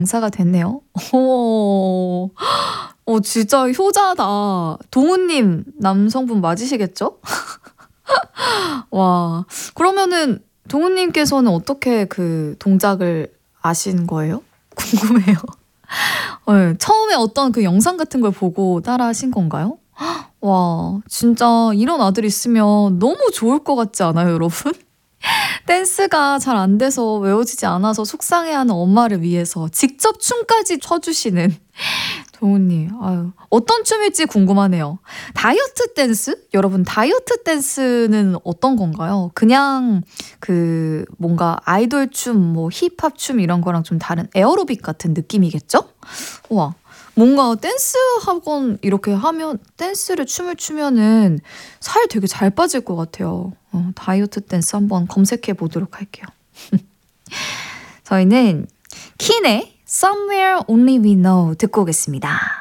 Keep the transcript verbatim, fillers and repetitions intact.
강사가 됐네요. 어. 어 진짜 효자다. 동훈님 남성분 맞으시겠죠? 와. 그러면은 동훈님께서는 어떻게 그 동작을 아신 거예요? 궁금해요. 네, 처음에 어떤 그 영상 같은 걸 보고 따라 하신 건가요? 와, 진짜 이런 아들 있으면 너무 좋을 것 같지 않아요, 여러분? 댄스가 잘 안 돼서 외워지지 않아서 속상해하는 엄마를 위해서 직접 춤까지 춰주시는 동훈님. 아유, 어떤 춤일지 궁금하네요. 다이어트 댄스? 여러분, 다이어트 댄스는 어떤 건가요? 그냥 그 뭔가 아이돌 춤, 뭐 힙합 춤 이런 거랑 좀 다른 에어로빅 같은 느낌이겠죠? 우와. 뭔가 댄스 학원 이렇게 하면 댄스를 춤을 추면은 살 되게 잘 빠질 것 같아요. 어, 다이어트 댄스 한번 검색해 보도록 할게요. 저희는 킨의 Somewhere Only We Know 듣고 오겠습니다.